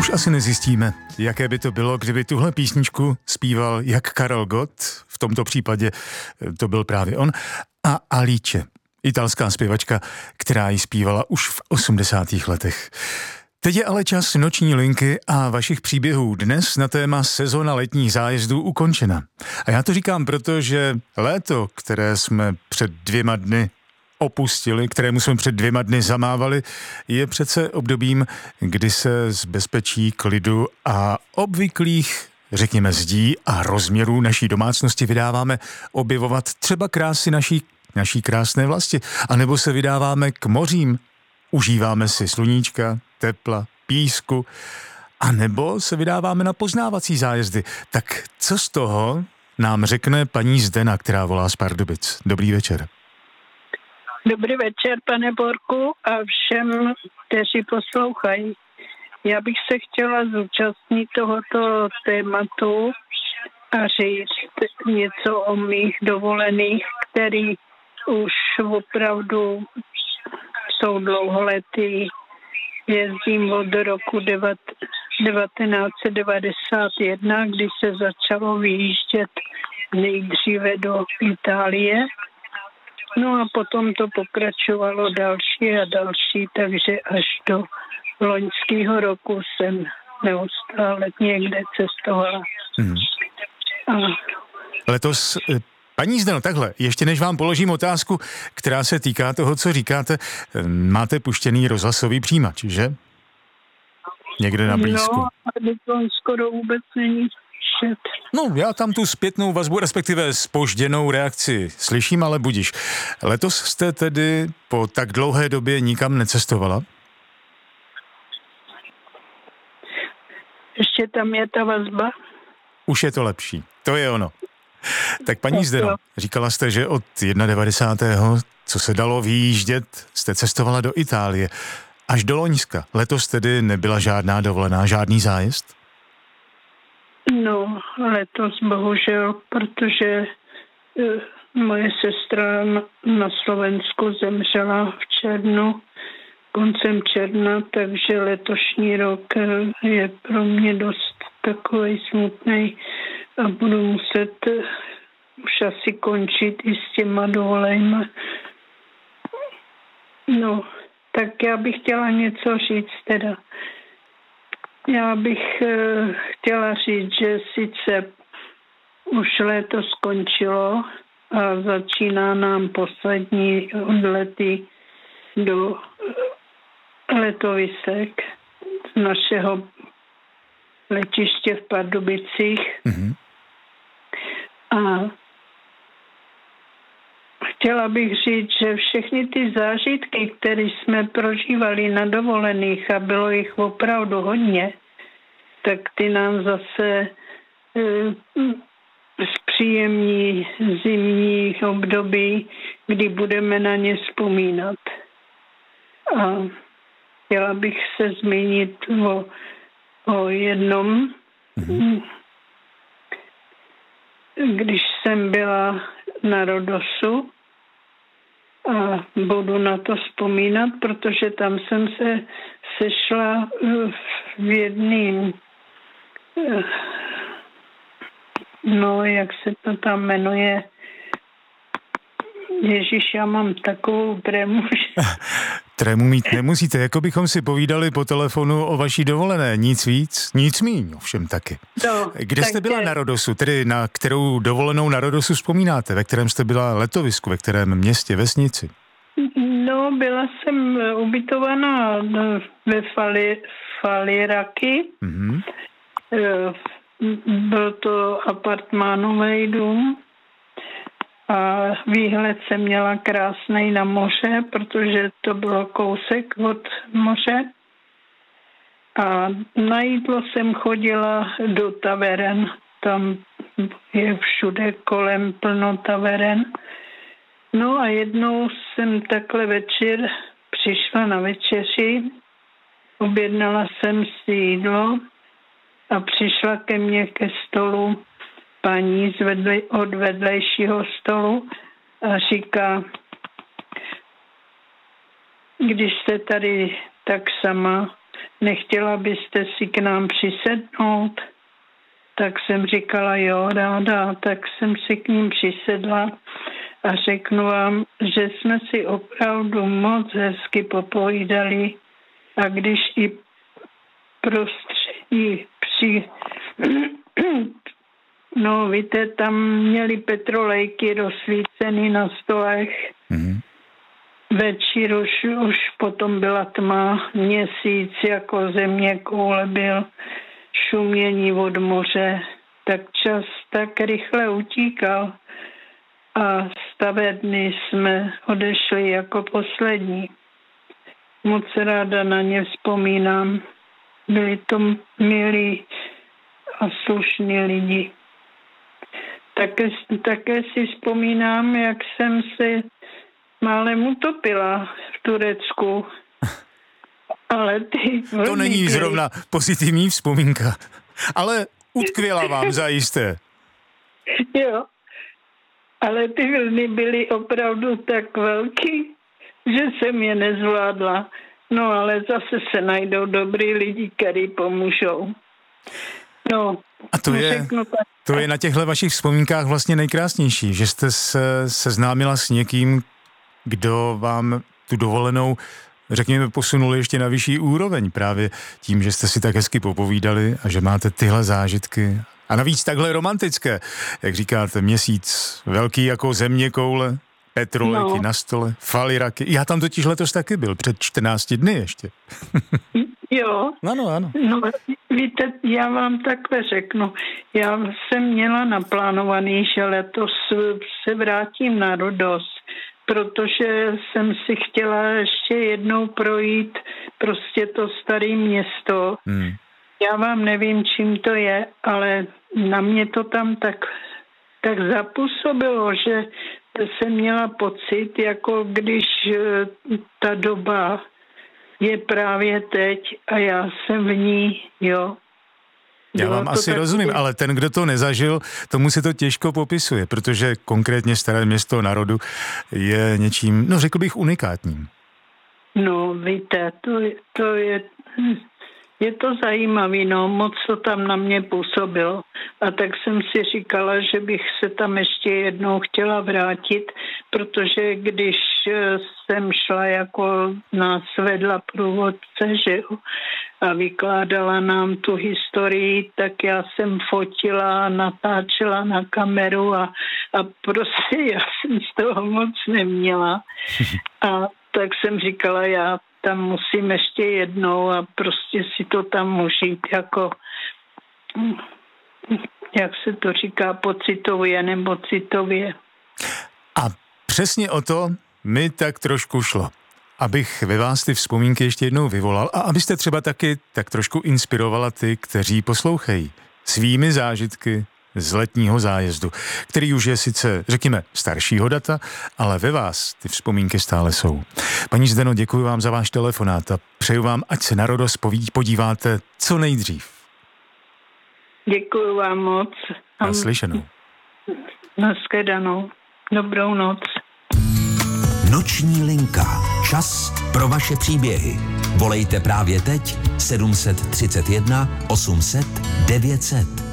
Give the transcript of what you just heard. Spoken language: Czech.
Už asi nezjistíme, jaké by to bylo, kdyby tuhle písničku zpíval jak Karel Gott, v tomto případě to byl právě on, a Alice, italská zpěvačka, která ji zpívala už v 80. letech. Teď je ale čas noční linky a vašich příběhů. Dnes na téma sezona letních zájezdů ukončena. A já to říkám proto, že léto, které jsme před 2 dny opustili, kterému jsme před 2 dny zamávali, je přece obdobím, kdy se z bezpečí, klidu a obvyklých, řekněme, zdí a rozměrů naší domácnosti vydáváme objevovat třeba krásy naší krásné vlasti, anebo se vydáváme k mořím, užíváme si sluníčka, tepla, písku, anebo se vydáváme na poznávací zájezdy. Tak co z toho nám řekne paní Zdena, která volá z Pardubic? Dobrý večer. Dobrý večer, pane Borku, a všem, kteří poslouchají. Já bych se chtěla zúčastnit tohoto tématu a říct něco o mých dovolených, který už opravdu jsou dlouholetý. Jezdím od roku 1991, kdy se začalo vyjíždět nejdříve do Itálie. No a potom to pokračovalo další a další, takže až do loňského roku jsem neustále někde cestovala. Letos, paní Zdeno, takhle, ještě než vám položím otázku, která se týká toho, co říkáte, máte puštěný rozhlasový přijímač, že? Někde na blízku. No, ale to skoro vůbec není. No, já tam tu zpětnou vazbu, respektive zpožděnou reakci slyším, ale budiš. Letos jste tedy po tak dlouhé době nikam necestovala? Ještě tam je ta vazba? Už je to lepší, to je ono. Tak paní Zdeno, říkala jste, že od 91. co se dalo vyjíždět, jste cestovala do Itálie. Až do Loňska. Letos tedy nebyla žádná dovolená, žádný zájezd? No, letos bohužel, protože moje sestra na Slovensku zemřela v červnu, koncem června, takže letošní rok je pro mě dost takový smutný a budu muset už asi končit i s těma dovolenýma. No, tak já bych chtěla něco říct teda. Já bych chtěla říct, že sice už léto skončilo a začíná nám poslední odlety do letovisek z našeho letiště v Pardubicích. Mm-hmm. A chtěla bych říct, že všechny ty zážitky, které jsme prožívali na dovolených, a bylo jich opravdu hodně, tak ty nám zase zpříjemní zimní období, kdy budeme na ně vzpomínat. A chtěla bych se zmínit o jednom. Mm-hmm. Když jsem byla na Rodosu, a budu na to vzpomínat, protože tam jsem se sešla v jedným, no, jak se to tam jmenuje, Ježíš, já mám takovou trému. Trému mít nemusíte, jako bychom si povídali po telefonu o vaší dovolené, nic víc, nic míň, ovšem taky. No, kde jste byla na Rodosu, tedy na kterou dovolenou na Rodosu vzpomínáte, ve kterém jste byla letovisku, ve kterém městě, vesnici? No, byla jsem ubytovaná ve Faliraky. Mm-hmm. Byl to apartmánový dům. A výhled jsem měla krásný na moře, protože to bylo kousek od moře. A na jídlo jsem chodila do taveren. Tam je všude kolem plno taveren. No a jednou jsem takhle večer přišla na večeři, objednala jsem si jídlo a přišla ke mně ke stolu paní od vedlejšího stolu a říká, když jste tady tak sama, nechtěla byste si k nám přisednout? Tak jsem říkala, jo, ráda, tak jsem si k ním přisedla a řeknu vám, že jsme si opravdu moc hezky popovídali a když i prostředí no víte, tam měli petrolejky rozsvíceny na stolech. Mm-hmm. Večer už potom byla tma, měsíc jako země koule byl, šumění od moře, tak čas tak rychle utíkal a stavebny jsme odešli jako poslední. Moc ráda na ně vzpomínám. Byli to milí a slušní lidi. Také si vzpomínám, jak jsem se málem utopila v Turecku. Ale to není zrovna pozitivní vzpomínka, ale utkvěla vám zajisté. Jo, ale ty vlny byly opravdu tak velký, že jsem je nezvládla. No ale zase se najdou dobrý lidi, kteří pomůžou. No, a to je na těchto vašich vzpomínkách vlastně nejkrásnější, že jste se seznámila s někým, kdo vám tu dovolenou, řekněme, posunuli ještě na vyšší úroveň právě tím, že jste si tak hezky popovídali a že máte tyhle zážitky. A navíc takhle romantické, jak říkáte, měsíc velký jako země koule, petrolejky na stole, faliraky. Já tam totiž letos taky byl, před 14 dny ještě. Jo. Ano. No, víte, já vám takhle řeknu. Já jsem měla naplánovaný, že letos se vrátím na Rhodos, protože jsem si chtěla ještě jednou projít prostě to staré město. Já vám nevím, čím to je, ale na mě to tam tak zapůsobilo, že jsem měla pocit, jako když ta doba je právě teď a já jsem v ní, jo. Já vám asi rozumím, ale ten, kdo to nezažil, tomu se to těžko popisuje, protože konkrétně Staré Město na Rhodu je něčím, no řekl bych, unikátním. No víte, to je to zajímavé, no, moc to tam na mě působilo. A tak jsem si říkala, že bych se tam ještě jednou chtěla vrátit, protože když jsem šla, jako nás vedla průvodce, že jo, a vykládala nám tu historii, tak já jsem fotila, natáčela na kameru a prostě já jsem z toho moc neměla. A tak jsem říkala, já tam musím ještě jednou a prostě si to tam užít jako, jak se to říká, pocitově nebo citově. A přesně o to mi tak trošku šlo. Abych ve vás ty vzpomínky ještě jednou vyvolal a abyste třeba taky tak trošku inspirovala ty, kteří poslouchají svými zážitky z letního zájezdu, který už je sice, řekněme, staršího data, ale ve vás ty vzpomínky stále jsou. Paní Zdeno, děkuji vám za váš telefonát a přeju vám, ať se na Rhodos podíváte co nejdřív. Děkuji vám moc. Naslyšenou. Nashledanou. Dobrou noc. Noční linka. Čas pro vaše příběhy. Volejte právě teď 731 800 900.